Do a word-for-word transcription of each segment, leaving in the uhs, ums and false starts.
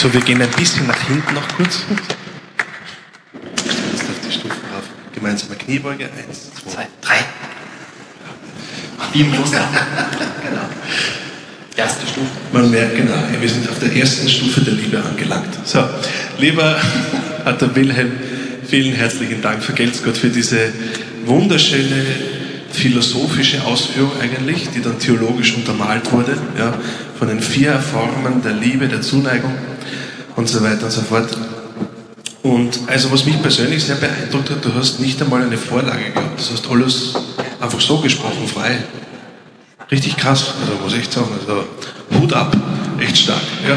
So, wir gehen ein bisschen nach hinten noch kurz. Jetzt auf die Stufen rauf. Gemeinsame Kniebeuge. Eins, zwei, drei. Wie im Kloster. Genau. Erste Stufe. Man merkt, genau, wir sind auf der ersten Stufe der Liebe angelangt. So, lieber Pater Wilhelm, vielen herzlichen Dank, vergelt's Gott, für diese wunderschöne philosophische Ausführung eigentlich, die dann theologisch untermalt wurde, ja, von den vier Formen der Liebe, der Zuneigung und so weiter und so fort. Und also was mich persönlich sehr beeindruckt hat, du hast nicht einmal eine Vorlage gehabt, das hast alles einfach so gesprochen, frei. Richtig krass, also muss ich echt sagen, also Hut ab, echt stark. Ja.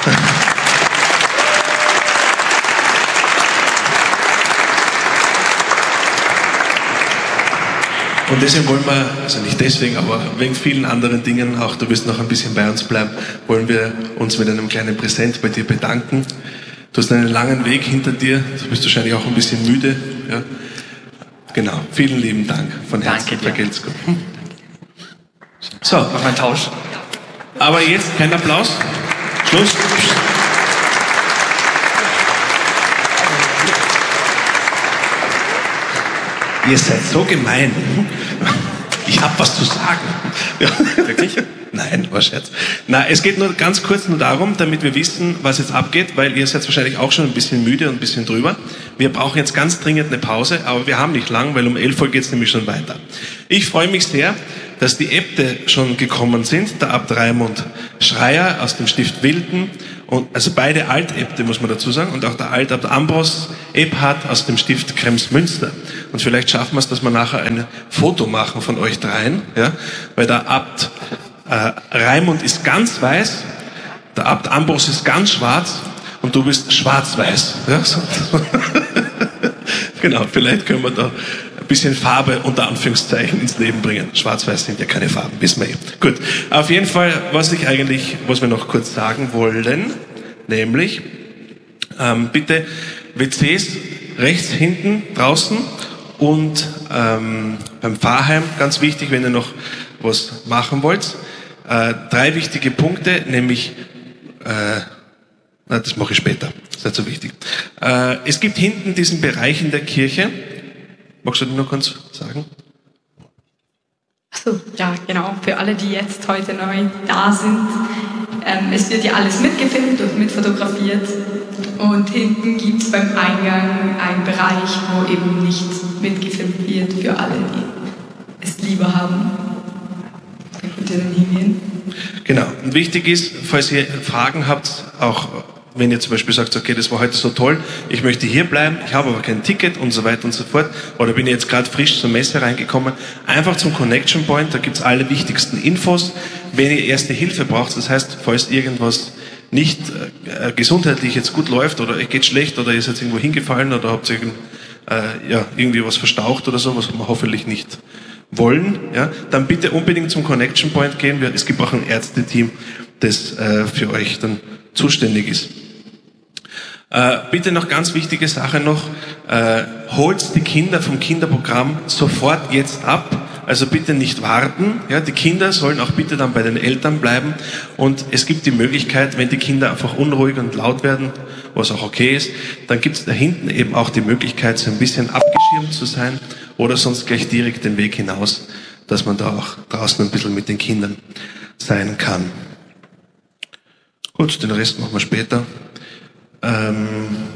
Und deswegen wollen wir, also nicht deswegen, aber wegen vielen anderen Dingen, auch du wirst noch ein bisschen bei uns bleiben, wollen wir uns mit einem kleinen Präsent bei dir bedanken. Du hast einen langen Weg hinter dir, du bist wahrscheinlich auch ein bisschen müde. Ja. Genau, vielen lieben Dank von Herzen. Danke dir. Vergelt's Gott. So, Mach mal einen Tausch. aber jetzt kein Applaus. Schluss. Ihr seid so gemein. Ich habe was zu sagen. Ja. Wirklich? Nein, war Scherz. Na, es geht nur ganz kurz nur darum, damit wir wissen, was jetzt abgeht, weil ihr seid wahrscheinlich auch schon ein bisschen müde und ein bisschen drüber. Wir brauchen jetzt ganz dringend eine Pause, aber wir haben nicht lang, weil um elf Uhr geht es nämlich schon weiter. Ich freue mich sehr, dass die Äbte schon gekommen sind, der Abt Raimund Schreier aus dem Stift Wilden, und, also beide Altäbte, muss man dazu sagen, und auch der Altabt Ambros Ebhardt aus dem Stift Kremsmünster. Und vielleicht schaffen wir es, dass wir nachher ein Foto machen von euch dreien, ja, weil der Abt äh, Raimund ist ganz weiß, der Abt Ambros ist ganz schwarz und du bist schwarz-weiß. Ja, so. Genau, vielleicht können wir da ein bisschen Farbe unter Anführungszeichen ins Leben bringen. Schwarz-Weiß sind ja keine Farben, wissen wir eh. Gut, auf jeden Fall, was ich eigentlich, was wir noch kurz sagen wollen, nämlich, ähm, bitte W Cs rechts hinten draußen und ähm, beim Pfarrheim, ganz wichtig, wenn ihr noch was machen wollt, äh, drei wichtige Punkte, nämlich, äh, na, das mache ich später, das ist nicht so wichtig. Äh, es gibt hinten diesen Bereich in der Kirche. Magst du das noch kurz sagen? Achso, ja, genau. Für alle, die jetzt heute neu da sind. Ähm, es wird ja alles mitgefilmt und mitfotografiert. Und hinten gibt es beim Eingang einen Bereich, wo eben nicht mitgefilmt wird, für alle, die es lieber haben. Da könnt ihr dann hingehen. Genau. Und wichtig ist, falls ihr Fragen habt, auch wenn ihr zum Beispiel sagt, okay, das war heute so toll, ich möchte hier bleiben, ich habe aber kein Ticket und so weiter und so fort, oder bin jetzt gerade frisch zur Messe reingekommen, einfach zum Connection Point, da gibt's alle wichtigsten Infos. Wenn ihr erste Hilfe braucht, das heißt, falls irgendwas nicht äh, gesundheitlich jetzt gut läuft oder es geht schlecht oder ihr seid irgendwo hingefallen oder habt irgend, äh, ja, irgendwie was verstaucht oder so, was wir hoffentlich nicht wollen, ja, dann bitte unbedingt zum Connection Point gehen. Es gibt auch ein Ärzteteam, das äh, für euch dann zuständig ist. Äh, bitte noch ganz wichtige Sache noch, äh, holt die Kinder vom Kinderprogramm sofort jetzt ab, also bitte nicht warten, ja, die Kinder sollen auch bitte dann bei den Eltern bleiben und es gibt die Möglichkeit, wenn die Kinder einfach unruhig und laut werden, was auch okay ist, dann gibt es da hinten eben auch die Möglichkeit, so ein bisschen abgeschirmt zu sein oder sonst gleich direkt den Weg hinaus, dass man da auch draußen ein bisschen mit den Kindern sein kann. Gut, den Rest machen wir später. Ähm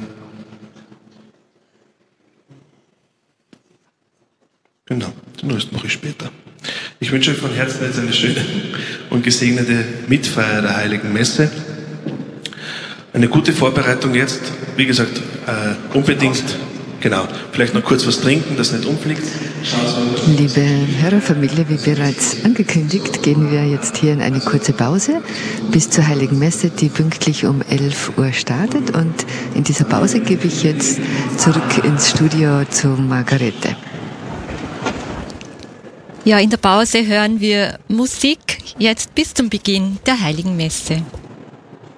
genau, den Rest mache ich später. Ich wünsche euch von Herzen jetzt eine schöne und gesegnete Mitfeier der Heiligen Messe. Eine gute Vorbereitung jetzt, wie gesagt, äh, unbedingt, genau, vielleicht noch kurz was trinken, das nicht umfliegt. Liebe Hörerfamilie, wie bereits angekündigt, gehen wir jetzt hier in eine kurze Pause bis zur Heiligen Messe, die pünktlich um elf Uhr startet. Und in dieser Pause gebe ich jetzt zurück ins Studio zu Margarete. Ja, in der Pause hören wir Musik, jetzt bis zum Beginn der Heiligen Messe.